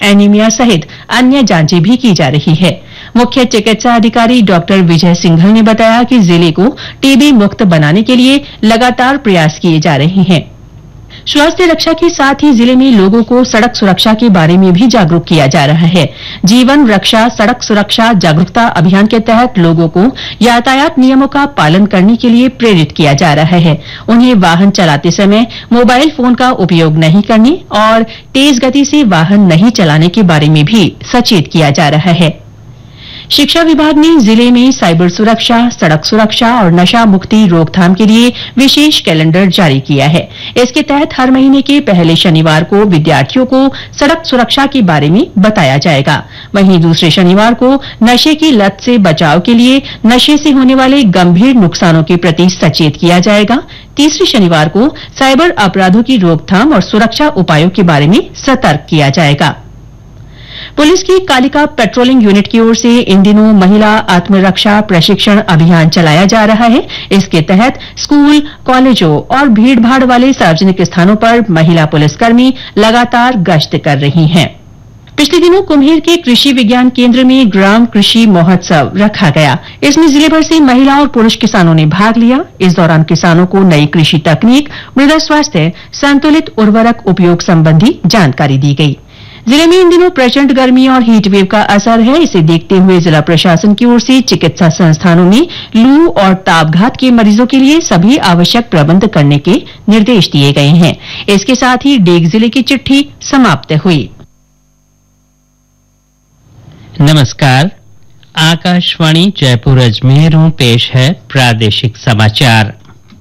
Anaemia सहित अन्य जांचें भी की जा रही है। मुख्य चिकित्सा अधिकारी डॉक्टर विजय सिंघल ने बताया कि जिले को टीबी मुक्त बनाने के लिए लगातार प्रयास किए जा रहे हैं। स्वास्थ्य रक्षा के साथ ही जिले में लोगों को सड़क सुरक्षा के बारे में भी जागरूक किया जा रहा है। जीवन रक्षा सड़क सुरक्षा जागरूकता अभियान के तहत लोगों को यातायात नियमों का पालन करने के लिए प्रेरित किया जा रहा है। उन्हें वाहन चलाते समय मोबाइल फोन का उपयोग नहीं करने और तेज गति से वाहन नहीं चलाने के बारे में भी सचेत किया जा रहा है। शिक्षा विभाग ने जिले में साइबर सुरक्षा, सड़क सुरक्षा और नशा मुक्ति रोकथाम के लिए विशेष कैलेंडर जारी किया है। इसके तहत हर महीने के पहले शनिवार को विद्यार्थियों को सड़क सुरक्षा के बारे में बताया जाएगा। वहीं दूसरे शनिवार को नशे की लत से बचाव के लिए नशे से होने वाले गंभीर नुकसानों के प्रति सचेत किया जाएगा। तीसरे शनिवार को साइबर अपराधों की रोकथाम और सुरक्षा उपायों के बारे में सतर्क किया जाएगा। पुलिस की कालिका पेट्रोलिंग यूनिट की ओर से इन दिनों महिला आत्मरक्षा प्रशिक्षण अभियान चलाया जा रहा है। इसके तहत स्कूल, कॉलेजों और भीड़भाड़ वाले सार्वजनिक स्थानों पर महिला पुलिसकर्मी लगातार गश्त कर रही हैं। पिछले दिनों कुम्हेर के कृषि विज्ञान केंद्र में ग्राम कृषि महोत्सव रखा गया। इसमें जिले भर से महिला और पुरुष किसानों ने भाग लिया। इस दौरान किसानों को नई कृषि तकनीक, मृदा स्वास्थ्य, संतुलित उर्वरक उपयोग संबंधी जानकारी दी गई। जिले में इन दिनों प्रचंड गर्मी और हीट वेव का असर है। इसे देखते हुए जिला प्रशासन की ओर से चिकित्सा संस्थानों में लू और तापघात के मरीजों के लिए सभी आवश्यक प्रबंध करने के निर्देश दिए गए हैं। इसके साथ ही डेग जिले की चिट्ठी समाप्त हुई। नमस्कार, आकाशवाणी जयपुर अजमेर में पेश है प्रादेशिक समाचार।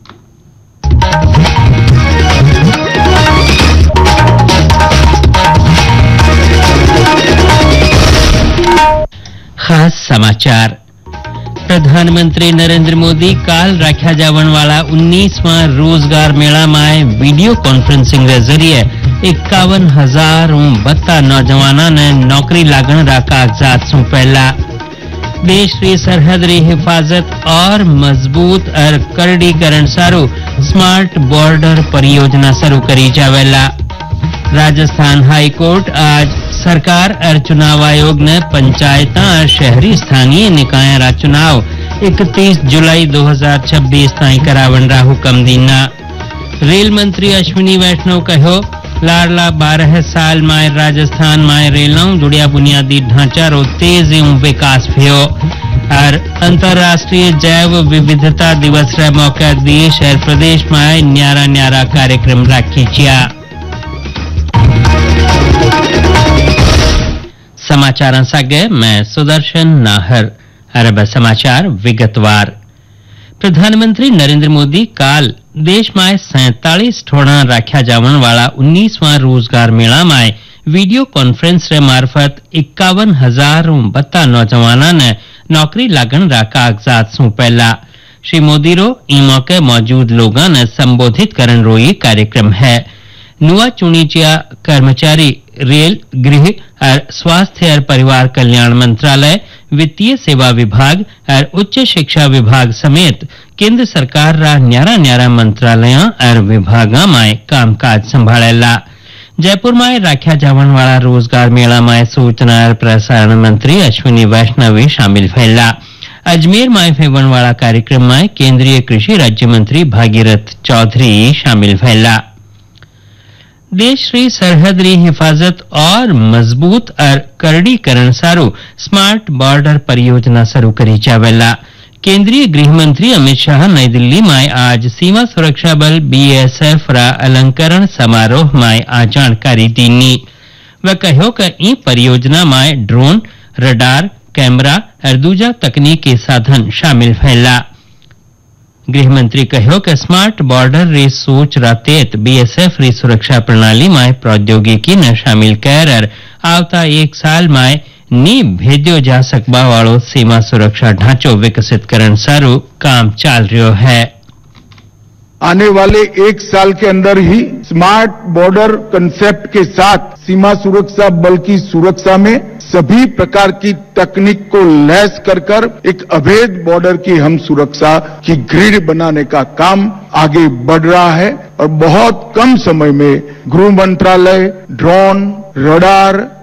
खास समाचार। प्रधानमंत्री नरेंद्र मोदी काल राख्या जावन वाला 19वां रोजगार मेला में वीडियो कॉन्फ्रेंसिंग के जरिए 51,000 बत्ता नौजवाना ने नौकरी लागण रा कागजात सौंपेला। देश की सरहद री हिफाजत और मजबूत और करडीकरण सारू स्मार्ट बॉर्डर परियोजना शुरू करी जावेला। राजस्थान हाई कोर्ट आज सरकार और चुनाव आयोग ने पंचायता और शहरी स्थानीय निकाय रा चुनाव 31 जुलाई 2026 ताई करावन रा हुक्म दीना। रेल मंत्री अश्विनी वैष्णव कहो लाडला 12 साल में राजस्थान में रेलों जुड़िया बुनियादी ढांचा रो तेज विकास भयो। और अंतर्राष्ट्रीय जैव विविधता दिवस रे मौके देश और प्रदेश में न्यारा न्यारा कार्यक्रम राखी छिया। समाचार सागे मैं सुदर्शन नाहर। अरब समाचार विगतवार। प्रधानमंत्री नरेंद्र मोदी काल देश में 47 ठोड़ा राख्या जावन वाला 19वां रोजगार मेला में वीडियो कॉन्फ्रेंस रे मार्फत 51,000 बत्ता नौजवाना ने नौकरी लागण रा कागजात सौंपेला। श्री मोदी रो ई मौके मौजूद लोगों ने संबोधित करन रो ये कार्यक्रम है। नुआ चुनीचिया कर्मचारी रेल, गृह और स्वास्थ्य और परिवार कल्याण मंत्रालय, वित्तीय सेवा विभाग और उच्च शिक्षा विभाग समेत केंद्र सरकार रा न्यारा न्यारा मंत्रालय और विभागा में कामकाज संभाळेला। जयपुर में राख्या जावन वाला रोजगार मेला में सूचना और प्रसारण मंत्री अश्विनी वैष्णव शामिल भयला। अजमेर में होने वाला कार्यक्रम में केंद्रीय कृषि राज्य मंत्री भागीरथ चौधरी शामिल भयला। देश की सरहद री हिफाजत और मजबूत और करडीकरण सारू स्मार्ट बॉर्डर परियोजना शुरू करी जावेला। केंद्रीय गृह मंत्री अमित शाह नई दिल्ली में आज सीमा सुरक्षा बल बीएसएफ रा अलंकरण समारोह में आ जानकारी दीनी। वह कहो कि ई परियोजना में ड्रोन, रडार, कैमरा और दूजा तकनीक के साधन शामिल भयला। गृह मंत्री कहो कि स्मार्ट बॉर्डर रे सोच रातेत बीएसएफ री सुरक्षा प्रणाली में प्रौद्योगिकी ने शामिल कर आवता 1 साल में नी भेजो जा सकबा वालो सीमा सुरक्षा ढांचो विकसित करन सारू काम चाल रह्यो है। आने वाले 1 साल के अंदर ही स्मार्ट बॉर्डर कंसेप्ट के साथ सीमा सुरक्षा बल की सुरक्षा में सभी प्रकार की तकनीक को लैस कर एक अभेद बॉर्डर की हम सुरक्षा की ग्रिड बनाने का काम आगे बढ़ रहा है और बहुत कम समय में गृह मंत्रालय ड्रोन, रडार